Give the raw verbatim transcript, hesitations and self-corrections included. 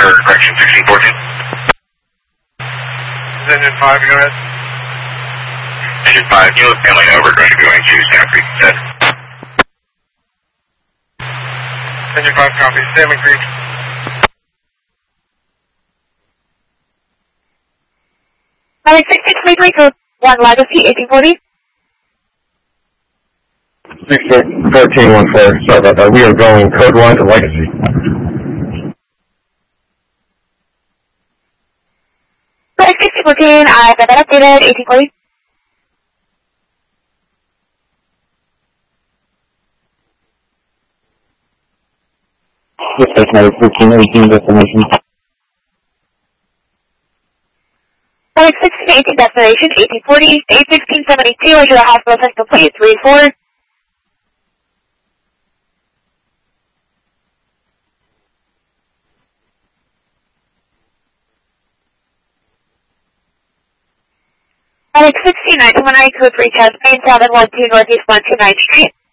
correction sixteen fourteen. Engine five, go ahead. Engine five, Kilo Family over, going to going to Santa Creek, set. Engine five, copy, Salmon Creek. Alex six six three three code one Legacy eighteen forty. six fourteen one four, sorry about that. We are going code one to Legacy. Alex six six fourteen, I got that updated, eighteen forty. This is number fourteen eighteen destination. Alex sixteen eighteen destination, eighteen forty, eight sixteen seventy-two, enter the hospital test complete, three four. Alex sixteen nine two one nine, code three test, main seven one two Northeast one two ninth Street.